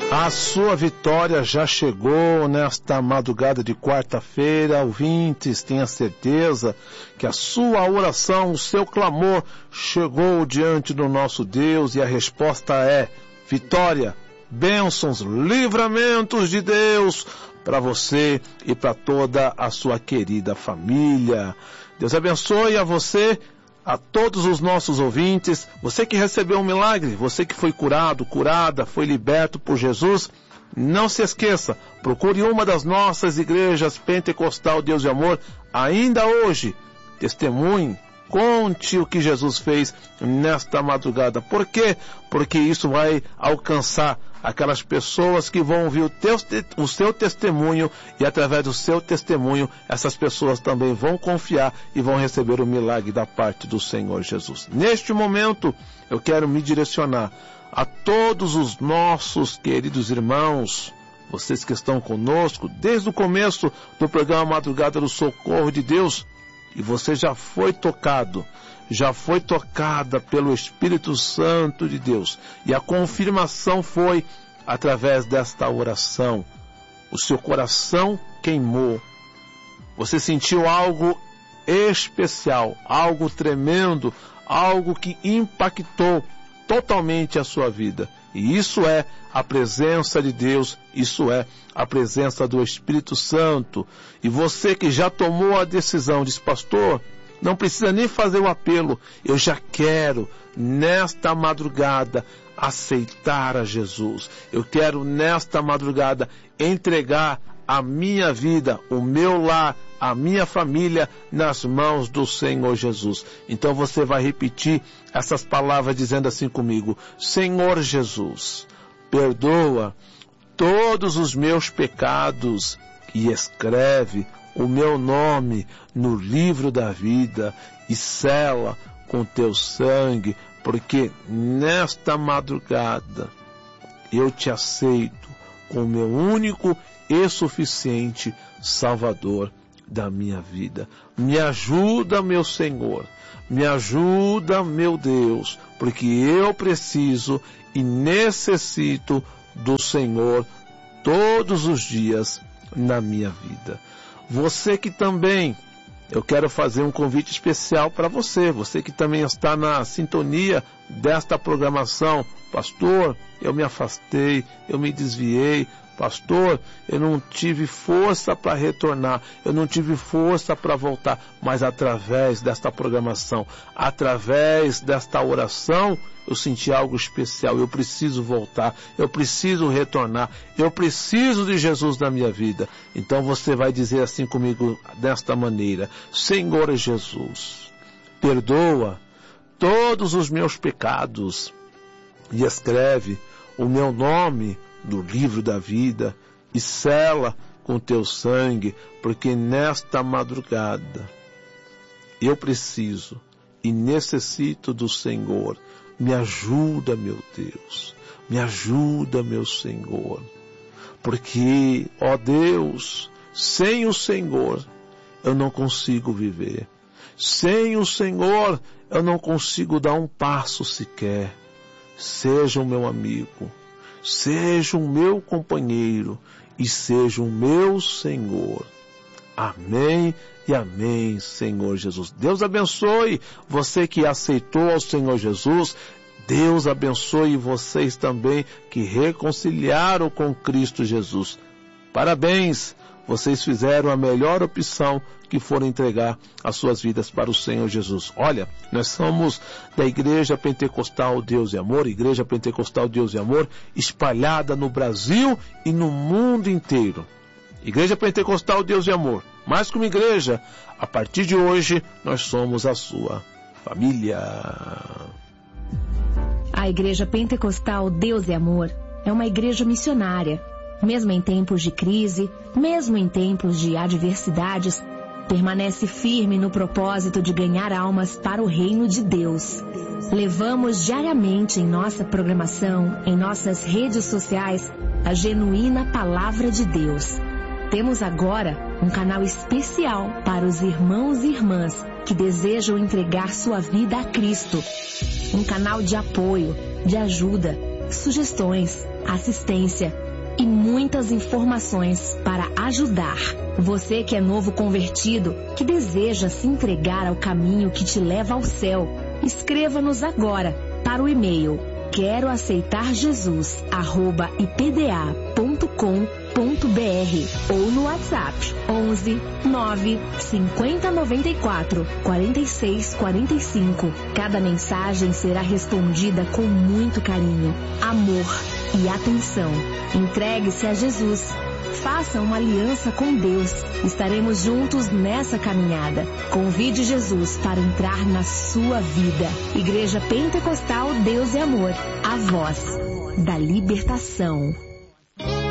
A sua vitória já chegou nesta madrugada de quarta-feira. Ouvintes, tenha certeza que a sua oração, o seu clamor chegou diante do nosso Deus e a resposta é vitória, bênçãos, livramentos de Deus para você e para toda a sua querida família. Deus abençoe a você, a todos os nossos ouvintes, você que recebeu um milagre, você que foi curado, curada, foi liberto por Jesus, não se esqueça, procure uma das nossas igrejas Pentecostal Deus de Amor, ainda hoje, testemunhe, conte o que Jesus fez nesta madrugada. Por quê? Porque isso vai alcançar aquelas pessoas que vão ouvir o seu testemunho, e através do seu testemunho, essas pessoas também vão confiar e vão receber o milagre da parte do Senhor Jesus. Neste momento, eu quero me direcionar a todos os nossos queridos irmãos, vocês que estão conosco desde o começo do programa Madrugada do Socorro de Deus, e você já foi tocado, já foi tocada pelo Espírito Santo de Deus, e a confirmação foi através desta oração. O seu coração queimou, você sentiu algo especial, algo tremendo, algo que impactou totalmente a sua vida. E isso é a presença de Deus, isso é a presença do Espírito Santo. E você que já tomou a decisão, diz: pastor, não precisa nem fazer o apelo, eu já quero, nesta madrugada, aceitar a Jesus. Eu quero, nesta madrugada, entregar a minha vida, o meu lar, a minha família nas mãos do Senhor Jesus. Então você vai repetir essas palavras dizendo assim comigo: Senhor Jesus, perdoa todos os meus pecados e escreve o meu nome no livro da vida e sela com teu sangue, porque nesta madrugada eu te aceito como meu único e suficiente Salvador da minha vida. Me ajuda, meu Senhor, me ajuda, meu Deus, porque eu preciso e necessito do Senhor todos os dias na minha vida. Você que também, eu quero fazer um convite especial para você, você que também está na sintonia desta programação. Pastor, eu me afastei, eu me desviei. Pastor, eu não tive força para retornar, eu não tive força para voltar, mas através desta programação, através desta oração, eu senti algo especial. Eu preciso voltar, eu preciso retornar, eu preciso de Jesus na minha vida. Então você vai dizer assim comigo, desta maneira: Senhor Jesus, perdoa todos os meus pecados e escreve o meu nome no livro da vida e sela com teu sangue, porque nesta madrugada eu preciso e necessito do Senhor. Me ajuda, meu Deus, me ajuda, meu Senhor, porque, ó Deus, sem o Senhor eu não consigo viver, sem o Senhor eu não consigo dar um passo sequer. Seja o meu amigo, seja o meu companheiro e seja o meu Senhor. Amém e amém, Senhor Jesus. Deus abençoe você que aceitou ao Senhor Jesus. Deus abençoe vocês também que reconciliaram com Cristo Jesus. Parabéns, vocês fizeram a melhor opção, que for entregar as suas vidas para o Senhor Jesus. Olha, nós somos da Igreja Pentecostal Deus e Amor, Igreja Pentecostal Deus e Amor, espalhada no Brasil e no mundo inteiro. Igreja Pentecostal Deus e Amor, mais que uma igreja, a partir de hoje nós somos a sua família. A Igreja Pentecostal Deus e Amor é uma igreja missionária. Mesmo em tempos de crise, mesmo em tempos de adversidades, permanece firme no propósito de ganhar almas para o reino de Deus. Levamos diariamente em nossa programação, em nossas redes sociais, a genuína palavra de Deus. Temos agora um canal especial para os irmãos e irmãs que desejam entregar sua vida a Cristo. Um canal de apoio, de ajuda, sugestões, assistência e muitas informações para ajudar. Você que é novo convertido, que deseja se entregar ao caminho que te leva ao céu, escreva-nos agora para o e-mail queroaceitarjesus@ipda.com.br ou no WhatsApp 11 9 50 94 46 45. Cada mensagem será respondida com muito carinho, amor e atenção. Entregue-se a Jesus. Faça uma aliança com Deus. Estaremos juntos nessa caminhada. Convide Jesus para entrar na sua vida. Igreja Pentecostal Deus e Amor. A voz da libertação.